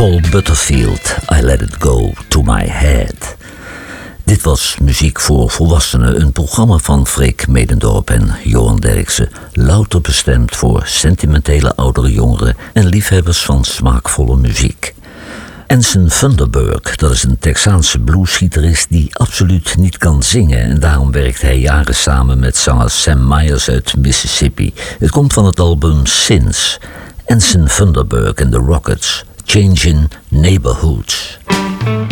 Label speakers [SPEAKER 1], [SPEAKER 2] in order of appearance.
[SPEAKER 1] Paul Butterfield, I Let It Go To My Head. Dit was Muziek voor Volwassenen, een programma van Freek Medendorp en Johan Derksen. Louter bestemd voor sentimentele oudere jongeren en liefhebbers van smaakvolle muziek. Anson Thunderberg, dat is een Texaanse bluesgitarist die absoluut niet kan zingen. En daarom werkt hij jaren samen met zanger Sam Myers uit Mississippi. Het komt van het album Sins. Anson Thunderberg and the Rockets, Changing Neighborhoods.